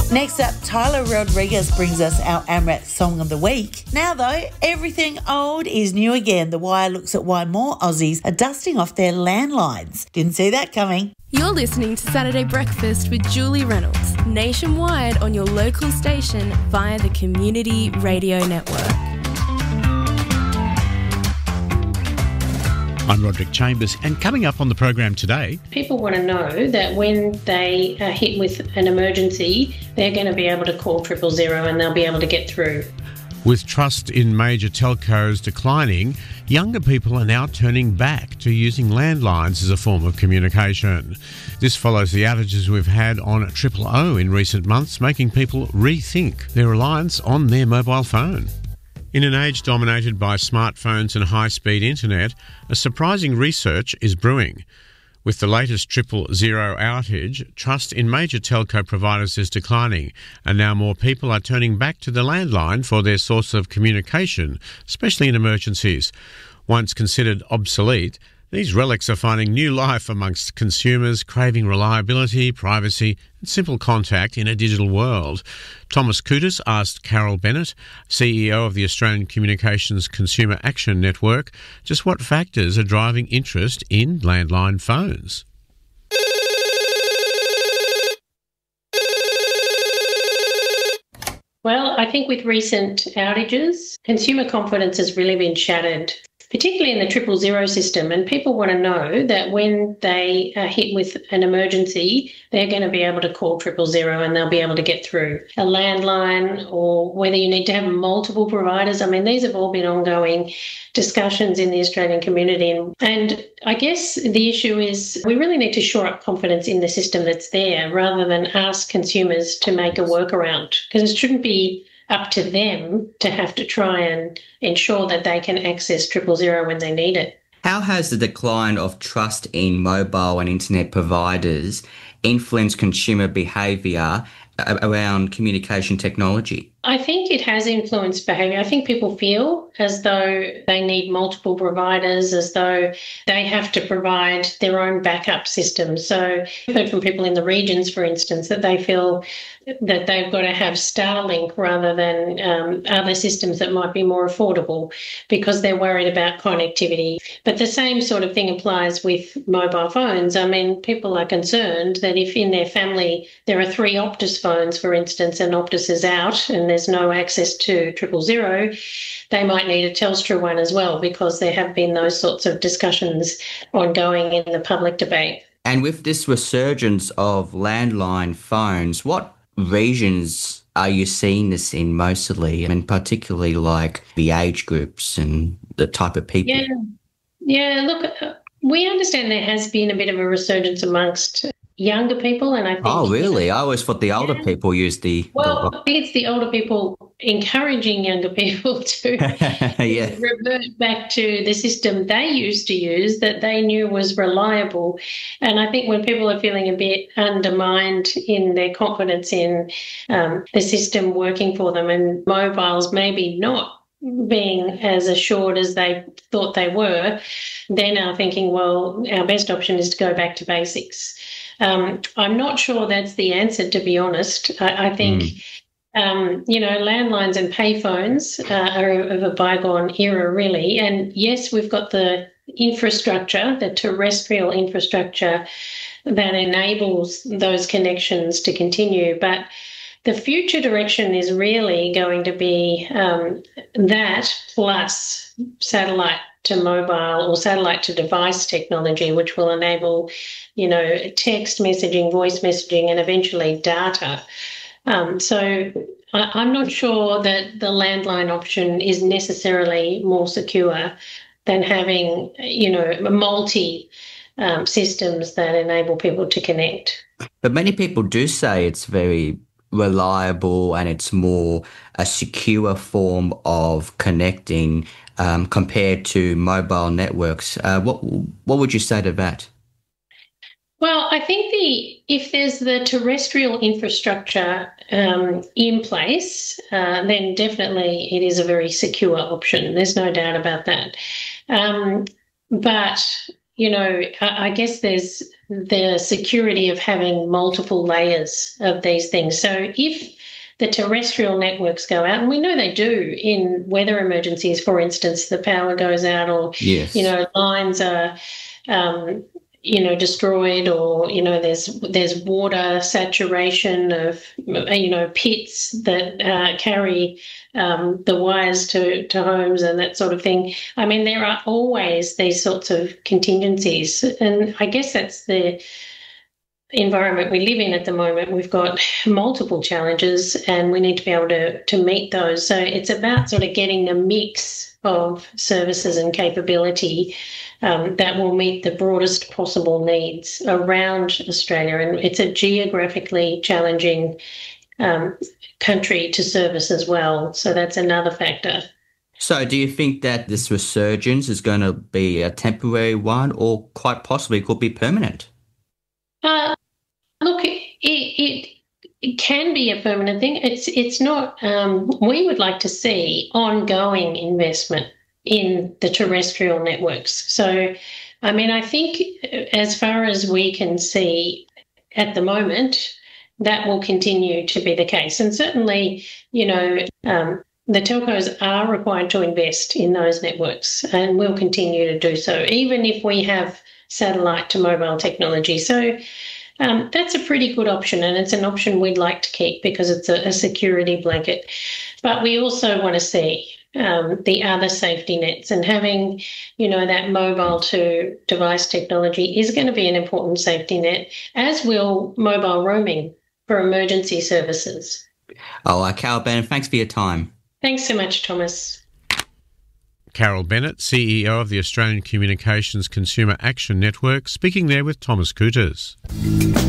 Next up, Tyler Rodriguez brings us our AMRAT Song of the Week. Now though, everything old is new again. The Wire looks at why more Aussies are dusting off their landlines. Didn't see that coming. You're listening to Saturday Breakfast with Julie Reynolds, nationwide on your local station via the Community Radio Network. I'm Roderick Chambers, and coming up on the program today... People want to know that when they are hit with an emergency, they're going to be able to call 000 and they'll be able to get through. With trust in major telcos declining, younger people are now turning back to using landlines as a form of communication. This follows the outages we've had on 000 in recent months, making people rethink their reliance on their mobile phone. In an age dominated by smartphones and high-speed internet, a surprising research is brewing. With the latest 000 outage, trust in major telco providers is declining, and now more people are turning back to the landline for their source of communication, especially in emergencies. Once considered obsolete, these relics are finding new life amongst consumers craving reliability, privacy and simple contact in a digital world. Thomas Koutis asked Carol Bennett, CEO of the Australian Communications Consumer Action Network, just what factors are driving interest in landline phones. Well, I think with recent outages, consumer confidence has really been shattered, particularly in the 000 system. And people want to know that when they are hit with an emergency, they're going to be able to call 000 and they'll be able to get through. A landline, or whether you need to have multiple providers. I mean, these have all been ongoing discussions in the Australian community. And I guess the issue is we really need to shore up confidence in the system that's there rather than ask consumers to make a workaround, because it shouldn't be up to them to have to try and ensure that they can access 000 when they need it. How has the decline of trust in mobile and internet providers influenced consumer behaviour around communication technology? I think it has influenced behaviour. I think people feel as though they need multiple providers, as though they have to provide their own backup system. So I've heard from people in the regions, for instance, that they feel that they've got to have Starlink rather than other systems that might be more affordable because they're worried about connectivity. But the same sort of thing applies with mobile phones. I mean, people are concerned that if in their family there are 3 Optus phones, for instance, and Optus is out and there's no access to 000, they might need a Telstra one as well, because there have been those sorts of discussions ongoing in the public debate. And with this resurgence of landline phones, what regions are you seeing this in mostly? I mean, particularly like the age groups and the type of people. Yeah. Look, we understand there has been a bit of a resurgence amongst younger people, and I think... Oh, really? I always thought the older people used the... Well, I think it's the older people encouraging younger people to revert back to the system they used to use that they knew was reliable. And I think when people are feeling a bit undermined in their confidence in the system working for them, and mobiles maybe not being as assured as they thought they were, they're now thinking, well, our best option is to go back to basics. I'm not sure that's the answer, to be honest. I think, landlines and payphones are of a bygone era, really. And yes, we've got the infrastructure, the terrestrial infrastructure that enables those connections to continue. But the future direction is really going to be that plus satellite to mobile or satellite to device technology, which will enable, text messaging, voice messaging, and eventually data. So I'm not sure that the landline option is necessarily more secure than having, multi systems that enable people to connect. But many people do say it's very reliable and it's more a secure form of connecting compared to mobile networks. What would you say to that? Well, I think if there's the terrestrial infrastructure in place, then definitely it is a very secure option. There's no doubt about that. But I guess there's the security of having multiple layers of these things. So if the terrestrial networks go out, and we know they do in weather emergencies, for instance, the power goes out or, Yes. lines are, destroyed, or, there's water saturation of, pits that carry the wires to homes and that sort of thing. I mean, there are always these sorts of contingencies. And I guess that's the environment we live in at the moment. We've got multiple challenges and we need to be able to meet those. So it's about sort of getting the mix of services and capability that will meet the broadest possible needs around Australia. And it's a geographically challenging country to service as well. So that's another factor. So do you think that this resurgence is going to be a temporary one or quite possibly could be permanent? Look, it can be a permanent thing. It's not. We would like to see ongoing investment in the terrestrial networks. So, I mean, I think as far as we can see at the moment, that will continue to be the case. And certainly, the telcos are required to invest in those networks and will continue to do so, even if we have satellite to mobile technology. So that's a pretty good option, and it's an option we'd like to keep because it's a security blanket. But we also want to see the other safety nets, and having, that mobile to device technology is going to be an important safety net, as will mobile roaming for emergency services. Carol Bennett, thanks for your time. Thanks so much, Thomas. Carol Bennett, CEO of the Australian Communications Consumer Action Network, speaking there with Thomas Couters.